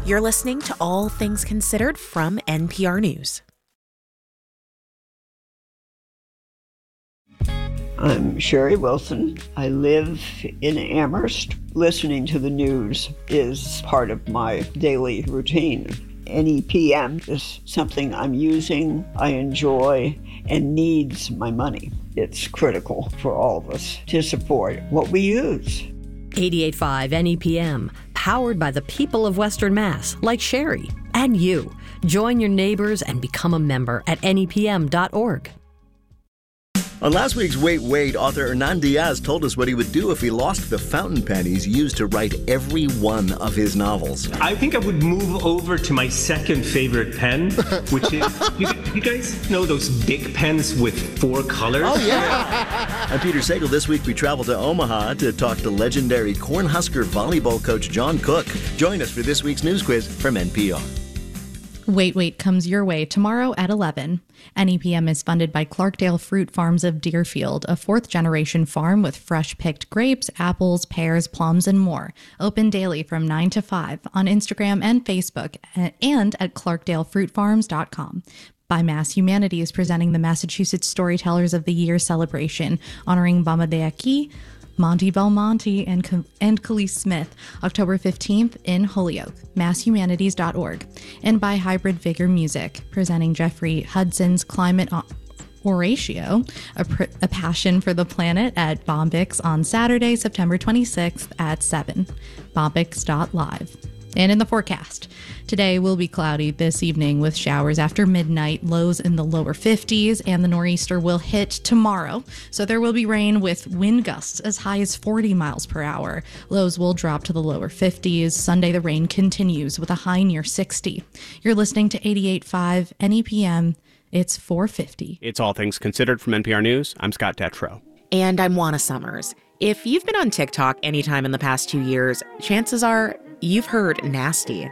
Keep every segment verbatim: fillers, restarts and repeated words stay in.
You're listening to All Things Considered from N P R News. I'm Sherry Wilson. I live in Amherst. Listening to the news is part of my daily routine. N E P M is something I'm using, I enjoy, and needs my money. It's critical for all of us to support what we use. eighty-eight point five N E P M, powered by the people of Western Mass, like Sherry and you. Join your neighbors and become a member at N E P M dot org. On last week's Wait, Wait, author Hernan Diaz told us what he would do if he lost the fountain pen he's used to write every one of his novels. I think I would move over to my second favorite pen, which is, you, you guys know those big pens with four colors? Oh, yeah. I'm Peter Sagal. This week we travel to Omaha to talk to legendary Cornhusker volleyball coach John Cook. Join us for this week's news quiz from N P R. Wait, Wait comes your way tomorrow at eleven. N E P M is funded by Clarkdale Fruit Farms of Deerfield, a fourth-generation farm with fresh-picked grapes, apples, pears, plums, and more. Open daily from nine to five on Instagram and Facebook and at clarkdale fruit farms dot com. By Mass Humanities presenting the Massachusetts Storytellers of the Year celebration, honoring Bama de Aquí, Monty Belmonte, and, and Khalees Smith, October fifteenth in Holyoke, mass humanities dot org. And by Hybrid Vigor Music, presenting Jeffrey Hudson's Climate Oratio, a, pr- a passion for the planet at Bombix on Saturday, September twenty-sixth at seven, bombix dot live. And in the forecast, today will be cloudy this evening with showers after midnight, lows in the lower fifties, and the nor'easter will hit tomorrow. So there will be rain with wind gusts as high as forty miles per hour. Lows will drop to the lower fifties. Sunday, the rain continues with a high near sixty. You're listening to eighty-eight point five N E P M. It's four fifty. It's All Things Considered from N P R News. I'm Scott Detrow. And I'm Juana Summers. If you've been on TikTok anytime in the past two years, chances are you've heard nasty.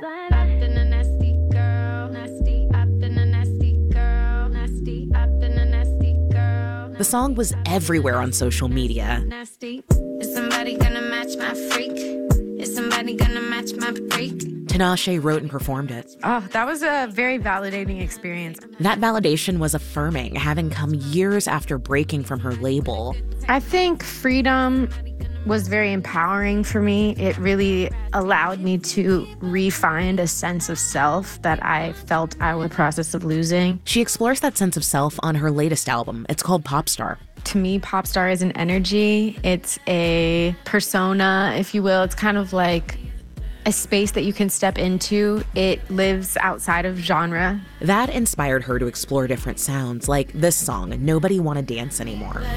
The song was everywhere on social media. Is somebody gonna match my freak? Is somebody gonna match my freak? Tinashe wrote and performed it. Oh, that was a very validating experience. That validation was affirming, having come years after breaking from her label. I think freedom was very empowering for me. It really allowed me to re-find a sense of self that I felt I was in the process of losing. She explores that sense of self on her latest album. It's called Popstar. To me, Popstar is an energy. It's a persona, if you will. It's kind of like a space that you can step into. It lives outside of genre. That inspired her to explore different sounds, like this song, Nobody Wanna Dance Anymore.